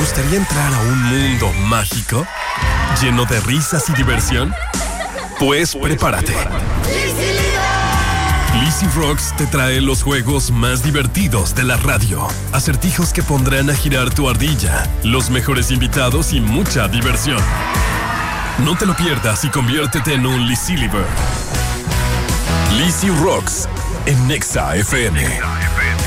gustaría entrar a un mundo mágico? ¿Lleno de risas y diversión? Pues prepárate. Lizzy Rocks te trae los juegos más divertidos de la radio. Acertijos que pondrán a girar tu ardilla, los mejores invitados y mucha diversión. No te lo pierdas y conviértete en un Lizzy-liver. Lizzy Rocks en Nexa FM.